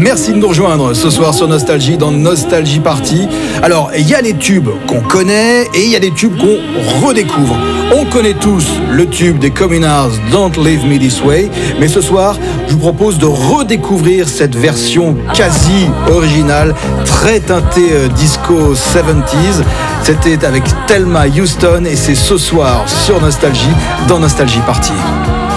merci de nous rejoindre ce soir sur Nostalgie, dans Nostalgie Party. Alors, il y a les tubes qu'on connaît et il y a des tubes qu'on redécouvre. On connaît tous le tube des Communards, Don't Leave Me This Way, mais ce soir, je vous propose de redécouvrir cette version quasi originale, très teintée disco 70s. C'était avec Thelma Houston et c'est ce soir sur Nostalgie, dans Nostalgie Party.